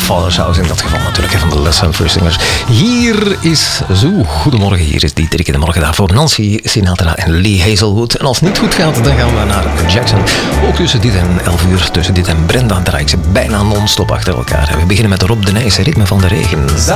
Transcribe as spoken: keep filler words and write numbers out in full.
Father's House. In dat geval natuurlijk van de Les Humphries Singers. Hier is zo, goedemorgen, hier is die drie de morgen daarvoor. Nancy Sinatra en Lee Hazelwood. En als het niet goed gaat, dan gaan we naar Jackson. Ook tussen dit en elf uur, tussen dit en Brenda draai ik ze bijna non-stop achter elkaar. We beginnen met Rob de Nijs, Ritme van de Regen.